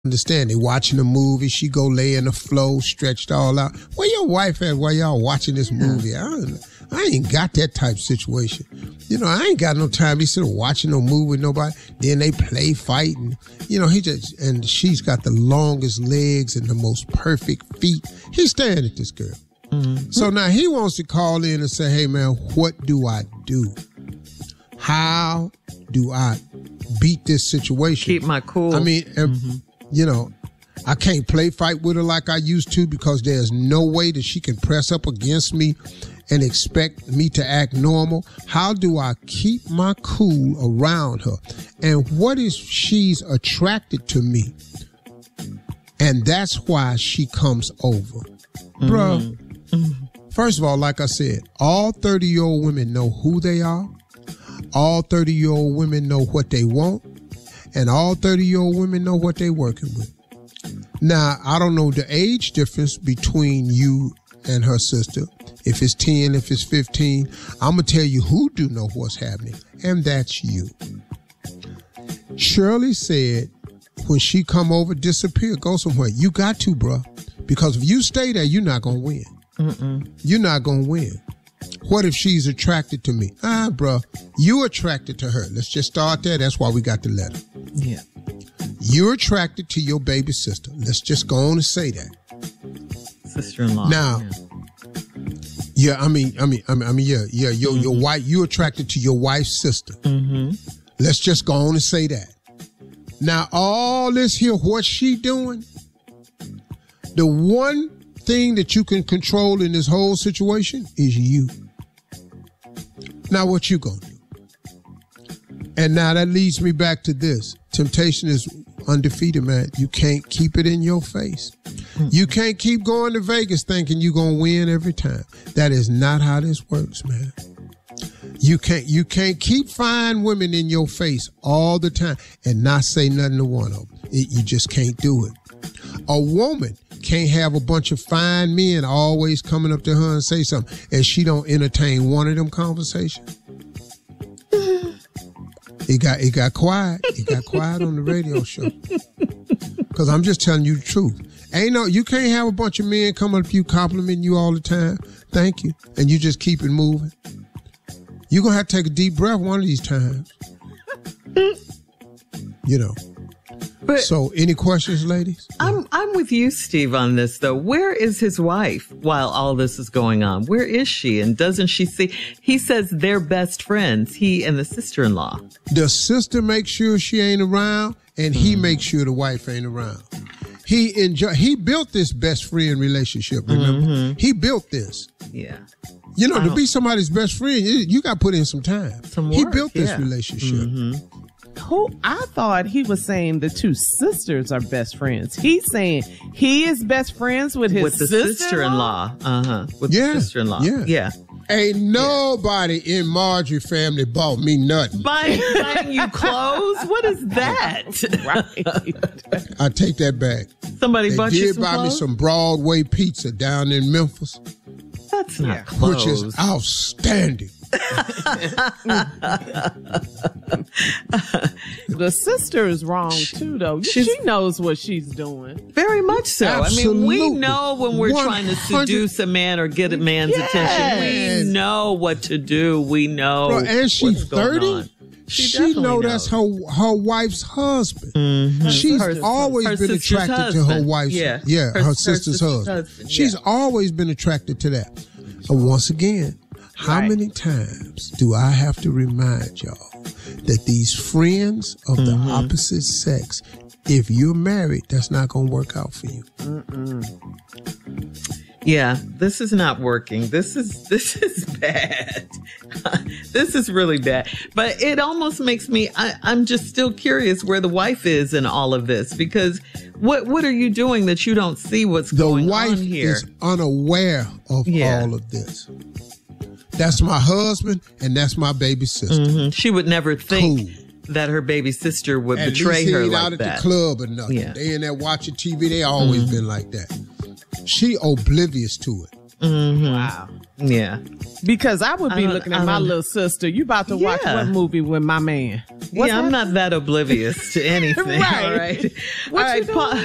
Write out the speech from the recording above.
understand. They watching a movie. She go lay in the floor, stretched all out. Where your wife at while y'all watching this movie? I ain't got that type of situation. You know, I ain't got no time. He sitting watching no movie with nobody. Then they play fighting. You know, and she's got the longest legs and the most perfect feet. He's staring at this girl. Mm-hmm. So now he wants to call in and say, hey, man, what do I do? How do I beat this situation? Keep my cool. I mean, you know, I can't play fight with her like I used to because there's no way that she can press up against me and expect me to act normal. How do I keep my cool around her? And what if she's attracted to me? And that's why she comes over. Bruh, first of all, like I said, all 30-year-old women know who they are. All 30-year-old women know what they want. And all 30-year-old women know what they're working with. Now, I don't know the age difference between you and her sister. If it's 10, if it's 15, I'm going to tell you who do know what's happening, and that's you. Shirley said when she come over, disappear, go somewhere. You got to, bruh, because if you stay there, you're not going to win. You're not going to win. What if she's attracted to me? Bruh, you attracted to her. Let's just start there. That's why we got the letter. Yeah. You're attracted to your baby sister. Let's just go on and say that. Sister-in-law. Now, your wife, you're attracted to your wife's sister. Mm-hmm. Let's just go on and say that. Now, all this here, what's she doing? The one thing that you can control in this whole situation is you. Now, what you gonna do? And now that leads me back to this. Temptation is undefeated, man. You can't keep it in your face. You can't keep going to Vegas thinking you're going to win every time. That is not how this works, man. You can't keep fine women in your face all the time and not say nothing to one of them. You just can't do it. A woman can't have a bunch of fine men always coming up to her and say something and she don't entertain one of them conversations. It got quiet. It got quiet on the radio show. Because I'm just telling you the truth. You can't have a bunch of men come up to you complimenting you all the time. Thank you. And you just keep it moving. You're going to have to take a deep breath one of these times. You know. But so, any questions, ladies? I'm with you, Steve, on this, though. Where is his wife while all this is going on? Where is she? And doesn't she see? He says they're best friends, he and the sister-in-law. The sister makes sure she ain't around, and he makes sure the wife ain't around. He built this best friend relationship, remember? Mm-hmm. He built this. Yeah. You know, to be somebody's best friend, you got to put in some time. Some work, he built this relationship. Mm-hmm. I thought he was saying the two sisters are best friends. He's saying he is best friends with his sister-in-law. With the sister-in-law. Yeah. Ain't nobody in Marjorie family bought me nothing. Buying you clothes? What is that? Right. I take that back. Somebody bought you some clothes? They did buy me some Broadway pizza down in Memphis. That's not clothes. Which is outstanding. The sister is wrong too, though. She knows what she's doing. Very much so. Absolutely. I mean, we know when we're trying to seduce a man or get a man's attention. We know what to do. We know. Bro, and she's 30. She know that's her wife's husband. Mm-hmm. She's always been attracted to her wife's. Her sister's husband. She's always been attracted to that. And once again, how many times do I have to remind y'all that these friends of the opposite sex, if you're married, that's not going to work out for you. Yeah, this is not working. This is bad. This is really bad. But it almost makes me, I'm just still curious where the wife is in all of this, because what are you doing that you don't see what's going on here? The wife is unaware of all of this. That's my husband and that's my baby sister. Mm-hmm. She would never think that her baby sister would betray her like that. Out at the club or nothing. Yeah. They in there watching TV. They always been like that. She oblivious to it. Mm-hmm. Wow. Yeah. Because I would be looking at my little sister. You about to watch what movie with my man? I'm not that oblivious to anything. Right. All right. What all you right. doing?